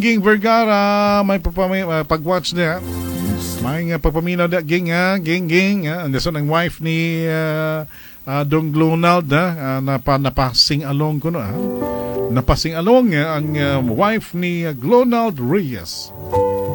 Ging Vergara, may pag-watch niya. May papaminaw na ging. Andason ang wife ni Dong Glonald napasing along ko no. Napasing along ang wife ni Glonald Reyes.